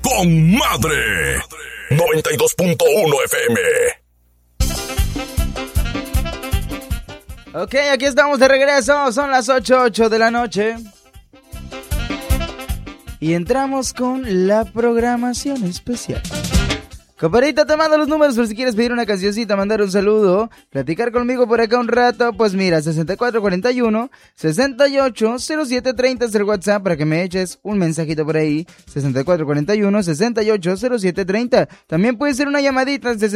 con madre. 92.1 FM. Ok, aquí estamos de regreso, son las 8:08 de la noche. Y entramos con la programación especial. Compadrita, te mando los números por si quieres pedir una cancioncita, mandar un saludo, platicar conmigo por acá un rato. Pues mira, 6441-680730 es el WhatsApp para que me eches un mensajito por ahí. 6441-680730. También puede ser una llamadita al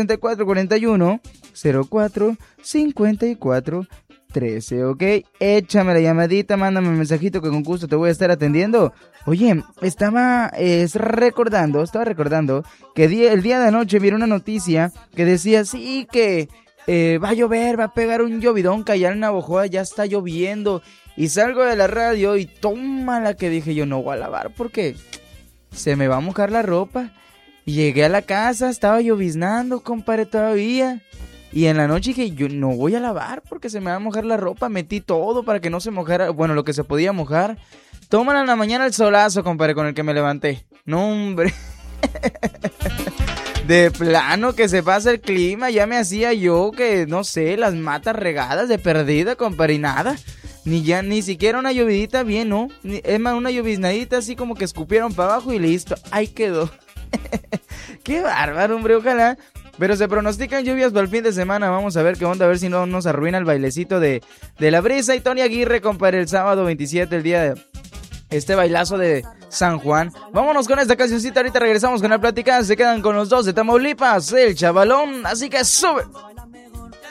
6441-045413, ¿ok? Échame la llamadita, mándame un mensajito que con gusto te voy a estar atendiendo. Oye, estaba recordando que el día de anoche vi una noticia que decía, sí, que va a llover, va a pegar un llovidón, que allá en Navojoa ya está lloviendo. Y salgo de la radio y tómala que dije yo, no voy a lavar porque se me va a mojar la ropa. Y llegué a la casa, estaba lloviznando, compadre, todavía. Y en la noche dije, yo no voy a lavar porque se me va a mojar la ropa. Metí todo para que no se mojara, bueno, lo que se podía mojar. Tómala en la mañana el solazo, compadre, con el que me levanté. No, hombre. De plano que se pasa el clima, ya me hacía yo que, no sé, las matas regadas de perdida, compadre, y nada. Ni siquiera una llovidita bien, ¿no? Es más, una lloviznadita así como que escupieron para abajo y listo. Ahí quedó. Qué bárbaro, hombre, ojalá. Pero se pronostican lluvias para el fin de semana. Vamos a ver qué onda, a ver si no nos arruina el bailecito de la brisa. Y Tony Aguirre, compadre, el sábado 27, el día de este bailazo de San Juan. Vámonos con esta cancioncita, ahorita regresamos con la plática. Se quedan con los dos de Tamaulipas, el chavalón, así que sube.